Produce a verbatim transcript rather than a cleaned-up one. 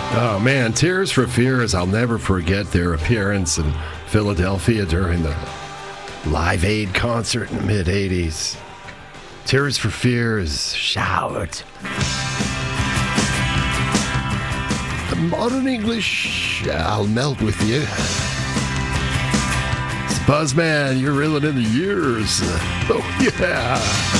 Oh, man, Tears for Fears. I'll never forget their appearance in Philadelphia during the Live Aid concert in the mid-eighties. Tears for Fears, shout. The modern English, I'll melt with you. It's Buzzman, you're reeling in the years. Oh, yeah.